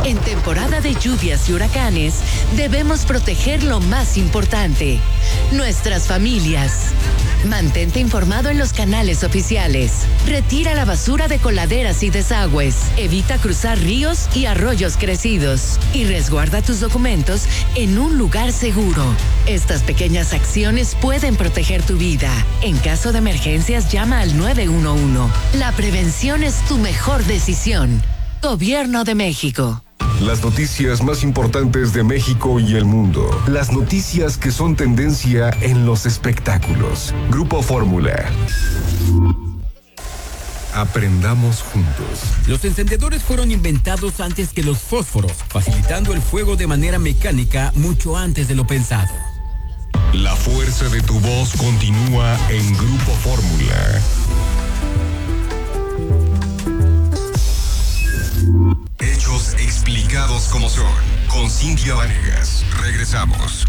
En temporada de lluvias y huracanes, debemos proteger lo más importante, nuestras familias. Mantente informado en los canales oficiales. Retira la basura de coladeras y desagües. Evita cruzar ríos y arroyos crecidos. Y resguarda tus documentos en un lugar seguro. Estas pequeñas acciones pueden proteger tu vida. En caso de emergencias, llama al 911. La prevención es tu mejor decisión. Gobierno de México. Las noticias más importantes de México y el mundo. Las noticias que son tendencia en los espectáculos. Grupo Fórmula. Aprendamos juntos. Los encendedores fueron inventados antes que los fósforos, facilitando el fuego de manera mecánica mucho antes de lo pensado. La fuerza de tu voz continúa en Grupo Fórmula. Hechos explicados como son, con Cintia Vanegas. Regresamos.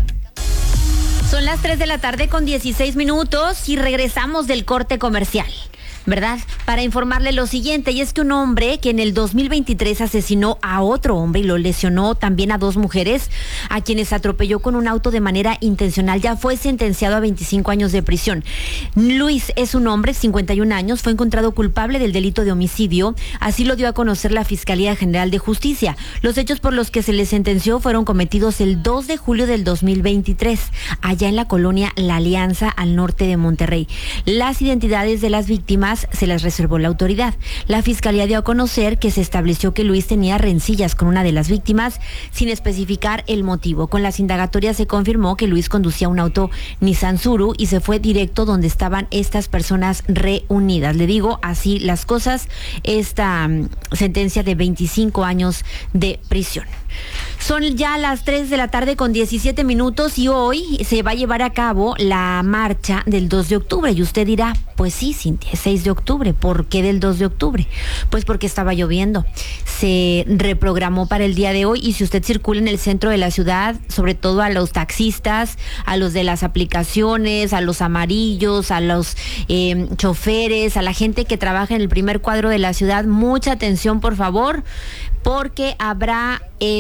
Son las 3:16 p.m. y regresamos del corte comercial, ¿verdad? Para informarle lo siguiente, y es que un hombre que en el 2023 asesinó a otro hombre y lo lesionó también a 2 mujeres, a quienes atropelló con un auto de manera intencional, ya fue sentenciado a 25 años de prisión. Luis es un hombre, 51 años, fue encontrado culpable del delito de homicidio, así lo dio a conocer la Fiscalía General de Justicia. Los hechos por los que se le sentenció fueron cometidos el 2 de julio del 2023, allá en la colonia La Alianza, al norte de Monterrey. Las identidades de las víctimas se las reservó la autoridad. La Fiscalía dio a conocer que se estableció que Luis tenía rencillas con una de las víctimas, sin especificar el motivo. Con las indagatorias se confirmó que Luis conducía un auto Nissan Tsuru y se fue directo donde estaban estas personas reunidas. Le digo así las cosas, esta sentencia de 25 años de prisión. Son ya las 3:17 p.m. y hoy se va a llevar a cabo la marcha del 2 de octubre. Y usted dirá, pues sí, Cintia, es 6 de octubre. ¿Por qué del 2 de octubre? Pues porque estaba lloviendo. Se reprogramó para el día de hoy y si usted circula en el centro de la ciudad, sobre todo a los taxistas, a los de las aplicaciones, a los amarillos, a los choferes, a la gente que trabaja en el primer cuadro de la ciudad, mucha atención, por favor, porque habrá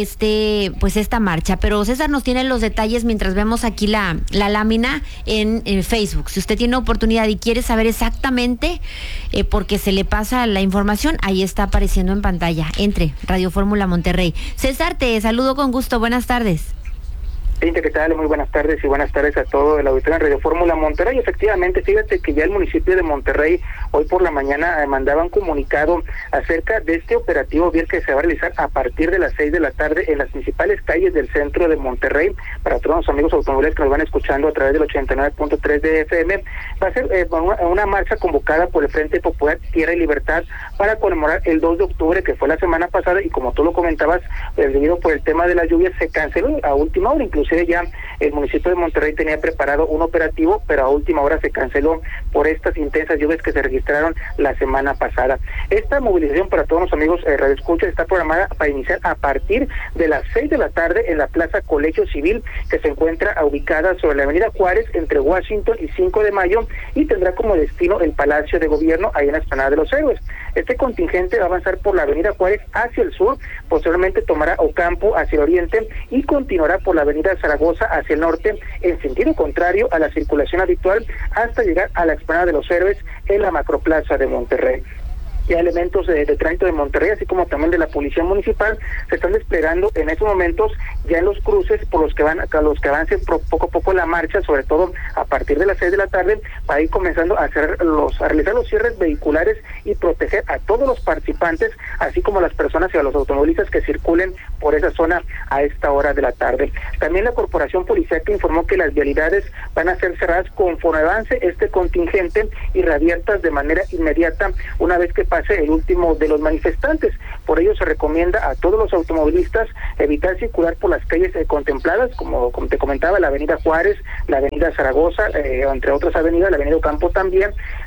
esta marcha. Pero César nos tiene los detalles mientras vemos aquí la lámina en Facebook. Si usted tiene oportunidad y quiere saber exactamente porque se le pasa la información, ahí está apareciendo en pantalla. Entre Radio Fórmula Monterrey. César, te saludo con gusto. Buenas tardes. Cintia, ¿qué tal? Muy buenas tardes y buenas tardes a todo el auditorio en Radio Fórmula Monterrey. Efectivamente, fíjate que ya el municipio de Monterrey hoy por la mañana mandaba un comunicado acerca de este operativo vial que se va a realizar a partir de las 6 de la tarde en las principales calles del centro de Monterrey. Para todos los amigos automovilistas que nos van escuchando a través del 89.3 de FM, va a ser una marcha convocada por el Frente Popular Tierra y Libertad para conmemorar el 2 de octubre, que fue la semana pasada, y como tú lo comentabas, debido por el tema de las lluvias, se canceló a última hora. Inclusive ya el municipio de Monterrey tenía preparado un operativo, pero a última hora se canceló por estas intensas lluvias que se registraron la semana pasada. Esta movilización, para todos los amigos radioescuchas, está programada para iniciar a partir de las 6 de la tarde en la Plaza Colegio Civil, que se encuentra ubicada sobre la Avenida Juárez, entre Washington y 5 de Mayo, y tendrá como destino el Palacio de Gobierno, ahí en la Explanada de los Héroes. Este contingente va a avanzar por la Avenida Juárez hacia el sur, posteriormente tomará Ocampo hacia el oriente y continuará por la Avenida Zaragoza hacia el norte, en sentido contrario a la circulación habitual, hasta llegar a la Explanada de los Héroes en la Macroplaza de Monterrey. Ya elementos de tránsito de Monterrey, así como también de la Policía Municipal, se están desplegando en estos momentos ya en los cruces por los que avancen poco a poco la marcha, sobre todo a partir de las 6 de la tarde, para ir comenzando a realizar los cierres vehiculares y proteger a todos los participantes, así como a las personas y a los automovilistas que circulen por esa zona a esta hora de la tarde. También la Corporación Policiaca informó que las vialidades van a ser cerradas conforme avance este contingente y reabiertas de manera inmediata una vez que pase el último de los manifestantes. Por ello se recomienda a todos los automovilistas evitar circular por las calles contempladas, como te comentaba, la Avenida Juárez, la Avenida Zaragoza, entre otras avenidas, la Avenida Ocampo también.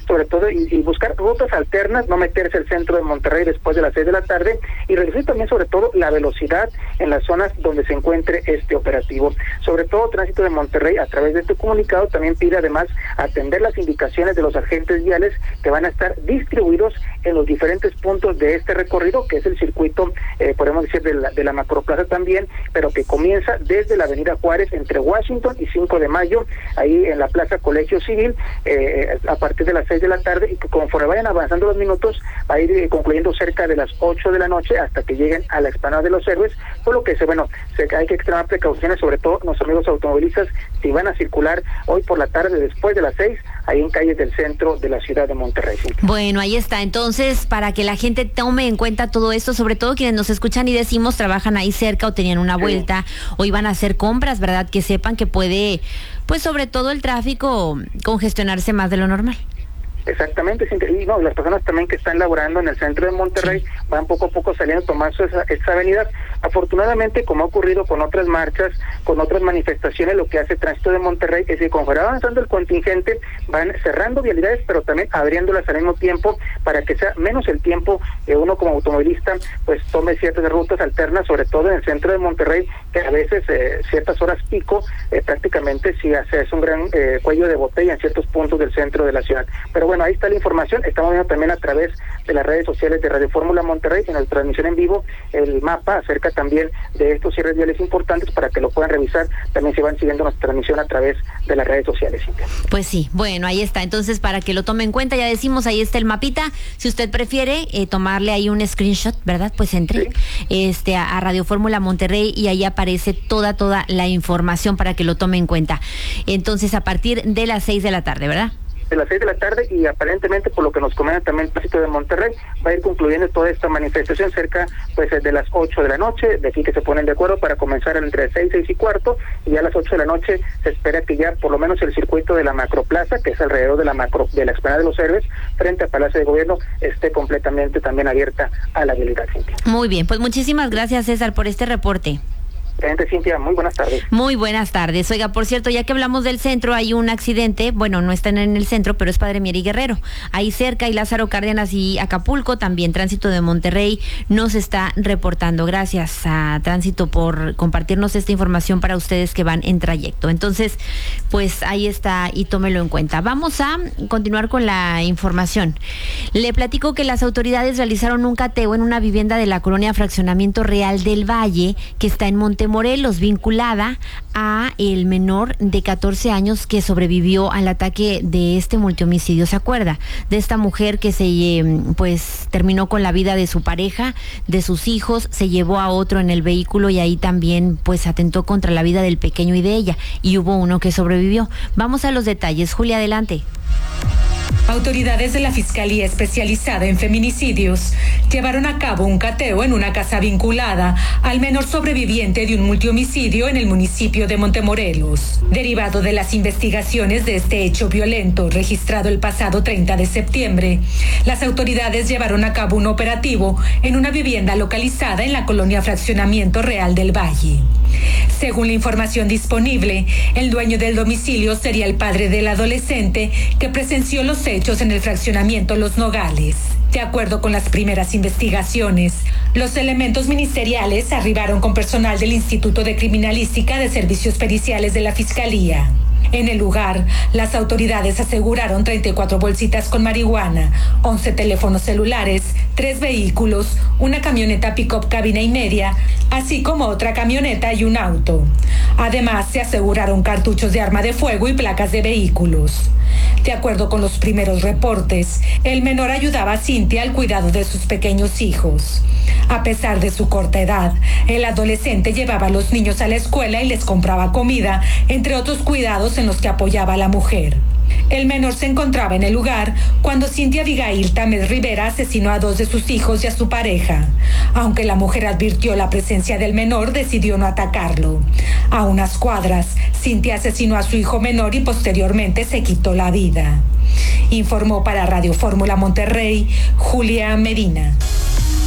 sobre todo, y buscar rutas alternas, no meterse al centro de Monterrey después de las 6 de la tarde, y reducir también sobre todo la velocidad en las zonas donde se encuentre este operativo. Sobre todo Tránsito de Monterrey, a través de este comunicado, también pide además atender las indicaciones de los agentes viales que van a estar distribuidos en los diferentes puntos de este recorrido, que es el circuito, podemos decir, de la Macroplaza también, pero que comienza desde la Avenida Juárez, entre Washington y 5 de Mayo, ahí en la Plaza Colegio Civil, a partir de las 6 de la tarde, y que conforme vayan avanzando los minutos, va a ir concluyendo cerca de las 8 de la noche hasta que lleguen a la explanada de los Héroes, por lo que hay que extremar precauciones, sobre todo nuestros amigos automovilistas, si van a circular hoy por la tarde después de las 6, ahí en calles del centro de la ciudad de Monterrey. Bueno, ahí está. Entonces, para que la gente tome en cuenta todo esto, sobre todo quienes nos escuchan y decimos trabajan ahí cerca o tenían una vuelta o iban a hacer compras, ¿verdad? Que sepan que puede, pues sobre todo el tráfico, congestionarse más de lo normal. Exactamente, y no, las personas también que están laborando en el centro de Monterrey van poco a poco saliendo, tomando esa avenida. Afortunadamente, como ha ocurrido con otras marchas, con otras manifestaciones, lo que hace Tránsito de Monterrey es que conforme va avanzando el contingente, van cerrando vialidades, pero también abriéndolas al mismo tiempo para que sea menos el tiempo que uno como automovilista pues tome ciertas rutas alternas, sobre todo en el centro de Monterrey, que a veces ciertas horas pico prácticamente sí es un gran cuello de botella en ciertos puntos del centro de la ciudad. Pero bueno, ahí está la información. Estamos viendo también a través de las redes sociales de Radio Fórmula Monterrey, en nuestra transmisión en vivo, el mapa acerca también de estos cierres viales importantes para que lo puedan revisar. También se van siguiendo nuestra transmisión a través de las redes sociales. Pues sí, bueno, ahí está. Entonces, para que lo tome en cuenta, ya decimos, ahí está el mapita. Si usted prefiere tomarle ahí un screenshot, ¿verdad? Pues entre a Radio Fórmula Monterrey y ahí aparece toda la información para que lo tome en cuenta. Entonces, a partir de las 6 de la tarde, ¿verdad? De las 6 de la tarde, y aparentemente, por lo que nos comenta también el Tránsito de Monterrey, va a ir concluyendo toda esta manifestación cerca pues de las 8 de la noche, de aquí que se ponen de acuerdo para comenzar entre 6 y cuarto, y ya a las 8 de la noche se espera que ya por lo menos el circuito de la Macroplaza, que es alrededor de de la explanada de los Héroes, frente al Palacio de Gobierno, esté completamente también abierta a la vialidad, Cintia. Muy bien, pues muchísimas gracias, César, por este reporte. Cintia, muy buenas tardes. Muy buenas tardes. Oiga, por cierto, ya que hablamos del centro, hay un accidente, bueno, no están en el centro, pero es Padre Mier y Guerrero. Ahí cerca, y Lázaro Cárdenas y Acapulco, también Tránsito de Monterrey nos está reportando. Gracias a Tránsito por compartirnos esta información para ustedes que van en trayecto. Entonces, pues ahí está y tómelo en cuenta. Vamos a continuar con la información. Le platico que las autoridades realizaron un cateo en una vivienda de la colonia Fraccionamiento Real del Valle, que está en Montemorelos, vinculada a el menor de 14 años que sobrevivió al ataque de este multihomicidio. ¿Se acuerda? De esta mujer que pues terminó con la vida de su pareja, de sus hijos, se llevó a otro en el vehículo y ahí también pues atentó contra la vida del pequeño y de ella, y hubo uno que sobrevivió. Vamos a los detalles. Julia, adelante. Autoridades de la Fiscalía Especializada en Feminicidios llevaron a cabo un cateo en una casa vinculada al menor sobreviviente de un multihomicidio en el municipio de Montemorelos. Derivado de las investigaciones de este hecho violento registrado el pasado 30 de septiembre, las autoridades llevaron a cabo un operativo en una vivienda localizada en la colonia Fraccionamiento Real del Valle. Según la información disponible, el dueño del domicilio sería el padre del adolescente que presenció los hechos en el fraccionamiento Los Nogales. De acuerdo con las primeras investigaciones, los elementos ministeriales arribaron con personal del Instituto de Criminalística de Servicios Periciales de la Fiscalía. En el lugar, las autoridades aseguraron 34 bolsitas con marihuana, 11 teléfonos celulares, 3 vehículos, una camioneta pick-up cabina y media, así como otra camioneta y un auto. Además, se aseguraron cartuchos de arma de fuego y placas de vehículos. De acuerdo con los primeros reportes, el menor ayudaba a Cintia al cuidado de sus pequeños hijos. A pesar de su corta edad, el adolescente llevaba a los niños a la escuela y les compraba comida, entre otros cuidados en los que apoyaba a la mujer. El menor se encontraba en el lugar cuando Cintia Abigail Tamés Rivera asesinó a 2 de sus hijos y a su pareja. Aunque la mujer advirtió la presencia del menor, decidió no atacarlo. A unas cuadras, Cintia asesinó a su hijo menor y posteriormente se quitó la vida. Informó para Radio Fórmula Monterrey, Julia Medina.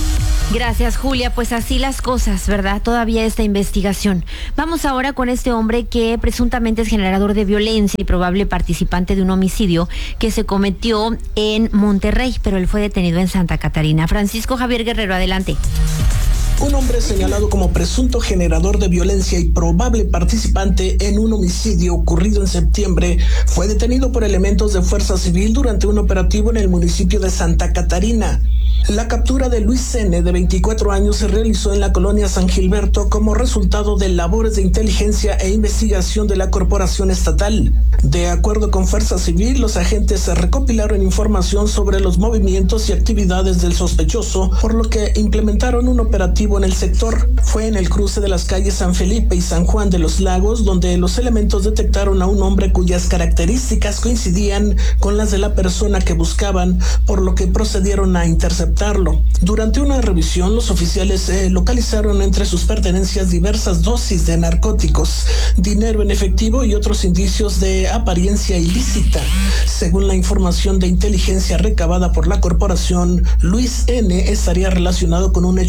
Gracias, Julia. Pues así las cosas, ¿verdad? Todavía esta investigación. Vamos ahora con este hombre que presuntamente es generador de violencia y probable participante de un homicidio que se cometió en Monterrey, pero él fue detenido en Santa Catarina. Francisco Javier Guerrero, adelante. Un hombre señalado como presunto generador de violencia y probable participante en un homicidio ocurrido en septiembre fue detenido por elementos de Fuerza Civil durante un operativo en el municipio de Santa Catarina. La captura de Luis N., de 24 años, se realizó en la colonia San Gilberto como resultado de labores de inteligencia e investigación de la corporación estatal. De acuerdo con Fuerza Civil, los agentes recopilaron información sobre los movimientos y actividades del sospechoso, por lo que implementaron un operativo en el sector. Fue en el cruce de las calles San Felipe y San Juan de los Lagos, donde los elementos detectaron a un hombre cuyas características coincidían con las de la persona que buscaban, por lo que procedieron a interceptarlo. Durante una revisión, los oficiales localizaron entre sus pertenencias diversas dosis de narcóticos, dinero en efectivo y otros indicios de apariencia ilícita. Según la información de inteligencia recabada por la corporación, Luis N. estaría relacionado con un hecho